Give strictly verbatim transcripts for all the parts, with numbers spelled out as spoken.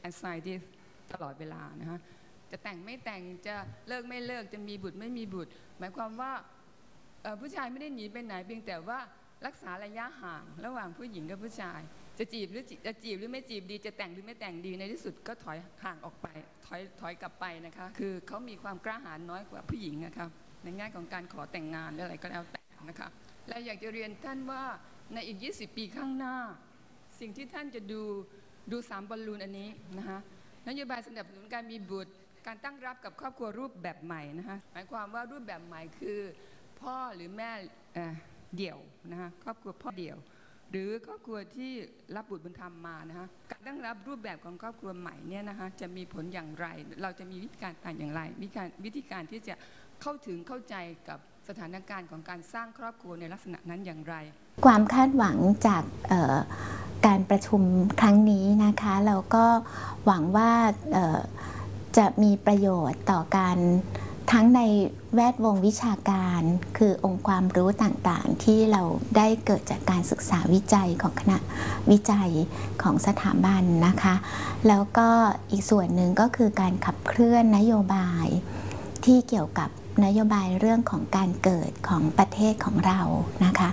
anxiety ตลอดเวลานะคะจะแต่งไม่แต่งจะเลิกไม่เลิกจะมีบุตรไม่มีบุตรหมายความว่าผู้ชายไม่ได้หนีไปไหนเพียงแต่ว่ารักษาระยะห่างระหว่างผู้หญิงกับผู้ชายจะจีบหรือจะจีบหรือไม่จีบดีจะแต่งหรือไม่แต่งดีในที่สุดก็ถอยห่างออกไปถอยถอยกลับไปนะคะคือเขามีความกล้าหาญน้อยกว่าผู้หญิงนะคะในแง่ของการขอแต่งงานหรืออะไรก็แล้วแต่นะคะและอยากจะเรียนท่านว่าในอีกยี่สิบปีข้างหน้าสิ่งที่ท่านจะดูดูสามบอลลูนอันนี้นะคะนโยบายสนับสนุนการมีบุตรการตั้งรับกับครอบครัวรูปแบบใหม่นะคะหมายความว่ารูปแบบใหม่คือพ่อหรือแม่เดี่ยวนะคะครอบครัวพ่อเดี่ยวหรือครอบครัวที่รับบุตรบุญธรรมมานะคะการตั้งรับรูปแบบของครอบครัวใหม่เนี่ยนะคะจะมีผลอย่างไรเราจะมีวิธีการต่างอย่างไรวิธีการวิธีการที่จะเข้าถึงเข้าใจกับสถานการณ์ของการสร้างครอบครัวในลักษณะนั้นอย่างไรความคาดหวังจากการประชุมครั้งนี้นะคะเราก็หวังว่าจะมีประโยชน์ต่อการทั้งในแวดวงวิชาการคือองค์ความรู้ต่างๆที่เราได้เกิดจากการศึกษาวิจัยของคณะวิจัยของสถาบันนะคะแล้วก็อีกส่วนหนึ่งก็คือการขับเคลื่อนนโยบายที่เกี่ยวกับนโยบายเรื่องของการเกิดของประเทศของเรานะคะ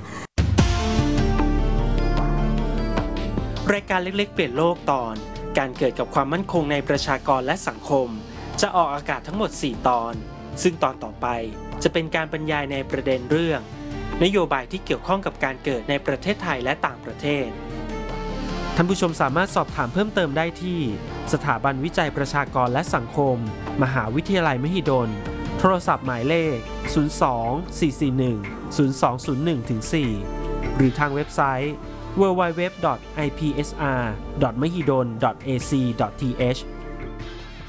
รายการเล็กๆเปลี่ยนโลกตอนการเกิดกับความมั่นคงในประชากรและสังคมจะออกอากาศทั้งหมดสี่ตอนซึ่งตอนต่อไปจะเป็นการบรรยายในประเด็นเรื่องนโยบายที่เกี่ยวข้องกับการเกิดในประเทศไทยและต่างประเทศท่านผู้ชมสามารถสอบถามเพิ่มเติมได้ที่สถาบันวิจัยประชากรและสังคมมหาวิทยาลัยมหิดลโทรศัพท์หมายเลขศูนย์ สอง สี่ สี่ หนึ่ง ศูนย์ สอง ศูนย์ หนึ่ง สี่ หรือทางเว็บไซต์ ดับเบิลยู ดับเบิลยู ดับเบิลยู ดอท ไอ พี เอส อาร์ ดอท มหิดล ดอท เอ ซี ดอท ที เอช